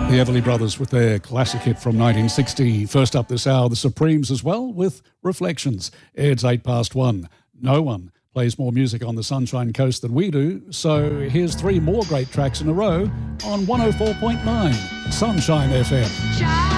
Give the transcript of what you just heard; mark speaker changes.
Speaker 1: The Everly Brothers with their classic hit from 1960. First up this hour, the Supremes as well with Reflections. It's 1:08. No one plays more music on the Sunshine Coast than we do, so here's three more great tracks in a row on 104.9 Sunshine FM.